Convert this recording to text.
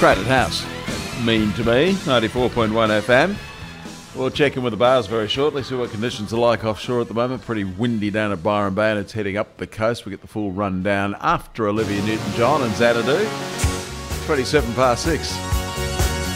Crowded house. Mean to me. 94.1 FM. We'll check in with the bars very shortly, see what conditions are like offshore at the moment. Pretty windy down at Byron Bay, and it's heading up the coast. We get the full rundown after Olivia Newton-John and Xanadu. 27 past 6.